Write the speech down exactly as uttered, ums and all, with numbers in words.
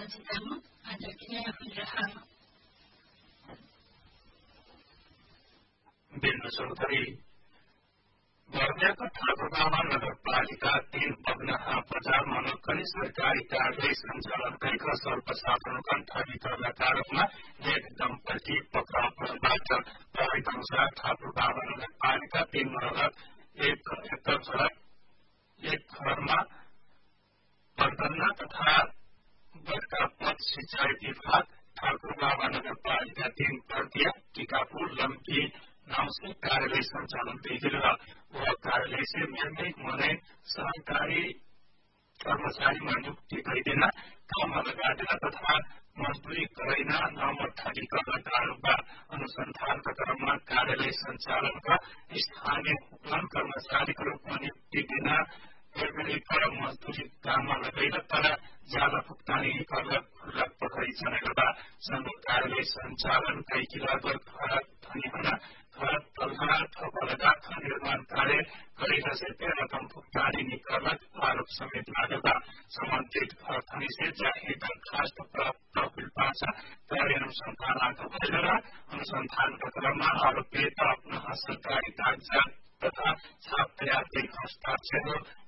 Mancitamu ada kini Abdurrahman. बिल्कुल चौधरी वर्णियाको ठाकुरबाबा नगरपालिका तीन पगनाहा बजार मनोकनी सरकारी कार्यालय सञ्चालन गरेका सर्वसाधारण ठगी गर्नका आरोपमा एक दम्पति पक्राउ परेबाट प्रहरी अनुसार ठाकुरबाबा नगरपालिका तीन मनोरथ एक एकल सड़क एक घरमा प्रबन्धन तथा बड़का पथ सिंचाई विभाग ठाकुरबाबा नगरपालिका तीन पर्दिया टीकापुर लम्की नाम से कार्यालय संचालन देखेगा। वह कार्यालय से निर्णय होने सहकारी कर्मचारी में नियुक्ति गरिदिन काम लगादेन तथा मजदूरी गरिन नम्बर ठगी गर्नका आरोपमा अनुसन्धानका क्रममा कार्यालय संचालनका स्थानीय वन कर्मचारीको रूपमा नियुक्ति दिन बेलबेलीका मजदूरी काममा लगाइन तर ज्यादा भुक्तानी गर्न खुल्लक पठाइ गर्दा संघ कार्यालय संचालन कैकिला घर धनी हुन घर तल्ला थप लगायत निर्माण कार्य गरेका सहित रकम भुक्तानी निकर्न आरोप समेत लागेका सम्बन्धित घर धनी से जारी दरखास्त प्राप्त हुई पाछ कार्य अनुसंधान भएर अनुसंधानका क्रममा आरोपीले आफ्नो सरकारी कागजात तथा छाप तयार गरी हस्ताक्षर